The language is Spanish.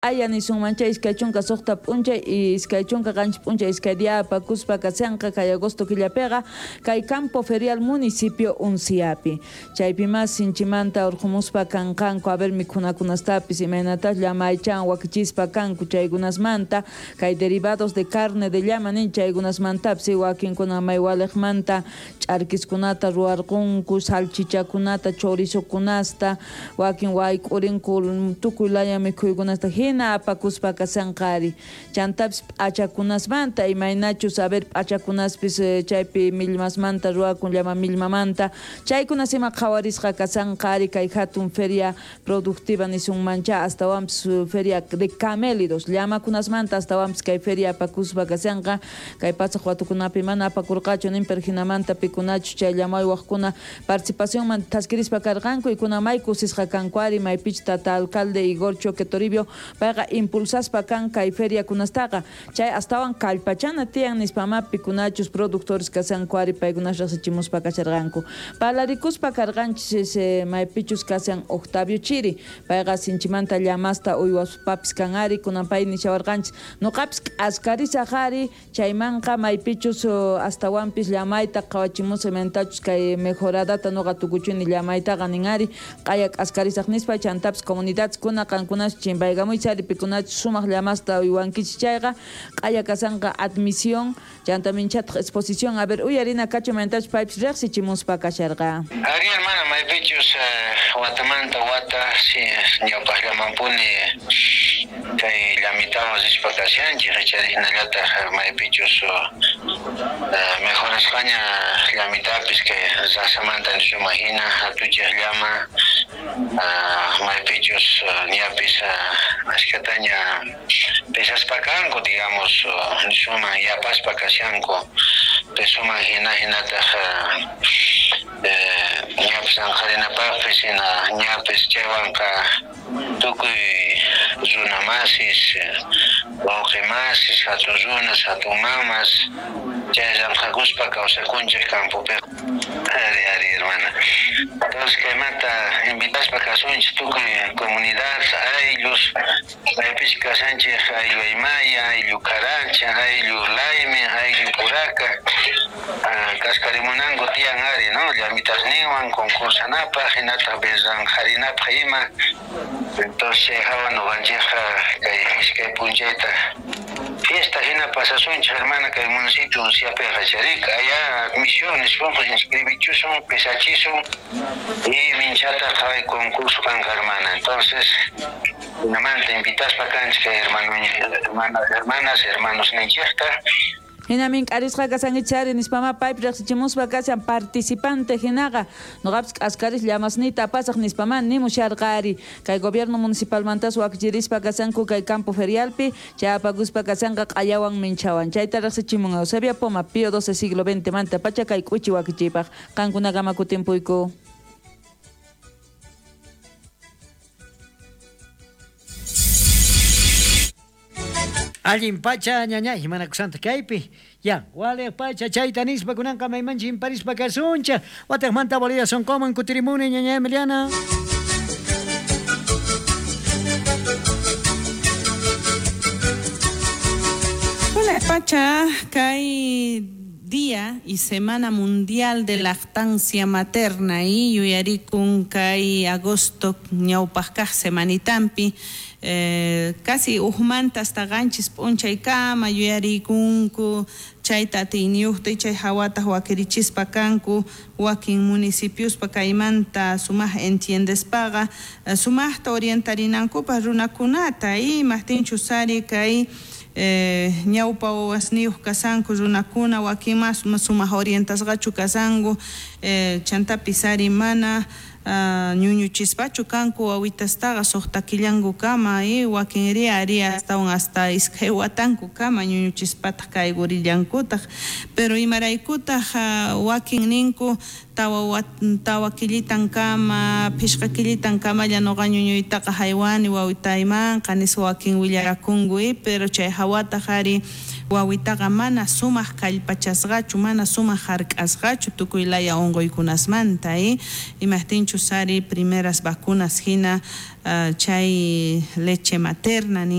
qaya nisunmancha iskay chunka suqta p'unchay y iskay chunka qanchis p'unchay iskay diapa kuspa kasanqa kay agosto killapiqa kay campo ferial municipio Unciapi chaypimas sinchimanta urqumuspa kanqanku haber mikhunakunastapis imaynatas llamaychan wakichispa kanku chaykunasmanta kay derivados de carne de llama nin chaykunasmantapis wakinkuna maywaleqmanta ch'arkiskunata ruwarqunku salchichakunata chorizokunasta wakin wayk'urinku tukuy laya mikhuykunasta hina apakuspa kasanqari chantapis p'achakunasmanta imaynachu saber p'achakunaspis chaypi millmasmanta ruwakun llama millmamanta chaykunas ima qhawarisqa kasanqari kay hatun feria productiva nisunmancha astawanpis feria de camélidos llamakunasmanta astawanpis kay feria apakuspa kasanqa kay pasaq watukunapi mana apakurqachu ninpir hinamanta pikunachu chay llamaywaqkuna participación taskirispa karqanku y kunamay kusisqa kankuari maypich tata alcalde Igor Choque Toribio payqa impulsaspa kan kay feria kunastaqa chay astawan kallpachana tiyan nispamapi kunachus productores kasankuari paykunash riqsichimuspa kacharqanku palarikuspa karqanchis maypichus kasan Octavio Chiri payqa sinchimanta llamasta uywaspapis kanari kunanpay nishawarqanchis nuqapis askarisaqari chaymanqa maypichus astawanpis llamayta qawachimusa mentachus kay mejoradata nuqa tukuchuni llamaytaqa ninari qaya askarisaq nispa chantapis comunidades kuna kankunash chimpaykamuy saripikunachu sumaq llamasta uywankichis chayqa qaya kasanqa admisión chanta minchataq exposición a ver uyarina kachu mentachus paypis riqsichimuspa kasharqa Ari hermana maypichus watamanta wata si ñawpaq llamampuni kay llamitawan rispa kasyanchik richarijnallataq maypichus mejorasqaña llamitapis kay rasamanta nisuma hina hatuchik llama maypichus ñapis ashkataña pesaspa kanku digamos nisuma yapaspa kasyanku pesuma hinataq ñapis anqarinapaqpis hina ñapis chaywanqa tukuy runamasis wawqimasis hatun runas hatun mamas chay llamqakuspa kawsakunchik campopiqa ari hermana entonces kaymanta invitaspa kasunchik tukuy comunidades aylus maypich kasanchik ayllu aymaya ayllu karancha ayllu laymi ayllu puraka kaskarimunanku tiyan ari no llamitasninwan concursanapaq hinataq besanqarinapaq ima entonces chay hawan nuqanchikqa kay iskay punchayta fiesta hina pasasunchik hermana kay municipio Unciapiqa charika allá misiones puntos inscribichusun pesachisun y minchataq hay concurso kanqa hermana entonces hinamanta invitaspa kanchik kay hermanos ninchikta hinamin k'arisqa kasankichari nispama paypi riqsichimuspa kasan participante hinaqa nuqapis askaris llamasnita apasaq nispama nimusharqari kay gobierno municipalmantas wakichirispa kasanku kay campo ferialpi chay apakuspa kasanqa q'ayawan minchawan chayta riqsichimun Eusebia Poma Pío XII siglo XX manta pacha kay k'uchi wakichipaq qankunaqa makutimpuyku Allin pacha ñaña himana kusanta kaypi ya wale pacha chayta nispa kunanqa maymanchi imparispa kasuncha wataq manta Bolivia son common kutirimuni ñaña Emiliana Hola pacha kay Día y Semana Mundial de Lactancia Materna y yuyarikun kay agosto ñawpajkaq semanitampi casi uhmanta hasta ganchis ponchay kama yuyarikunku chayta tiyniyuqtay chay hawata wakirichispa kanku wakin municipios pa kaymanta sumaj entiendespaqa sumajta orientarinankupas runakunata y mahtinchu sari kay ñawpa wasniyuq kasanku runakuna wakinmas sumaj orientasqachu kasanku chantapi sari mana ñuñuchispachu kanku wawitastaqa suqta killanku kama y wakinri ari hasta iskay watanku kama ñuñuchispataq kaygurillankutaq pero imaraykutaq wakin ninku tawa kilitan kama pishqa kilitan kama llanuqa ñuñuytaqa haywani wawitaymanqa nisqa wakin willarakunku pero chay hawataq ari wawitaqa mana sumaq kallpachasqachu mana sumaq hark'asqachu tukuy laya unquykunasmanta imahtinchu sari primeras vacunas hina chay leche materna